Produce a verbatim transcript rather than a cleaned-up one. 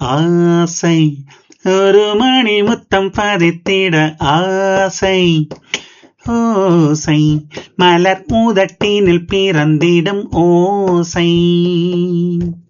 ஆசை ஒரு மணி முத்தம் பதித்திட ஆசை ஓசை மலர் பூதட்டினில் பிறந்திடும் ஓசை